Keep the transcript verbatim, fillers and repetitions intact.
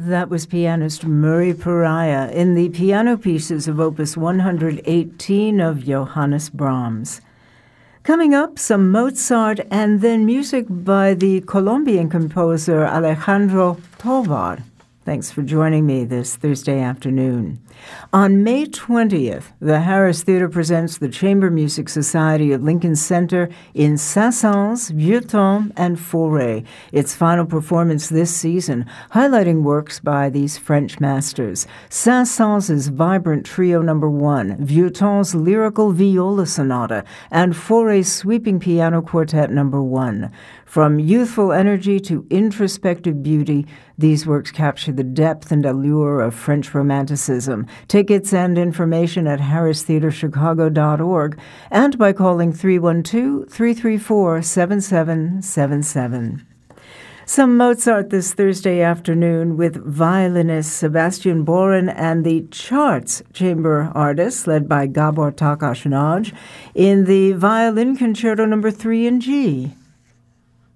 That was pianist Murray Pariah in the piano pieces of Opus one hundred eighteen of Johannes Brahms. Coming up, some Mozart and then music by the Colombian composer Alejandro Tovar. Thanks for joining me this Thursday afternoon. On May twentieth, the Harris Theatre presents the Chamber Music Society of Lincoln Center in Saint-Saëns, Vieux-Temps, and Fauré, its final performance this season, highlighting works by these French masters. Saint-Saëns' vibrant trio number one, Vieux-Temps' lyrical viola sonata, and Fauré's sweeping piano quartet number one. From youthful energy to introspective beauty, these works capture the depth and allure of French Romanticism. Tickets and information at harris theatre chicago dot org and by calling three one two, three three four, seven seven seven seven. Some Mozart this Thursday afternoon with violinist Sebastian Boren and the Charts Chamber Artists, led by Gabor Takács Nagy, in the Violin Concerto number three in G.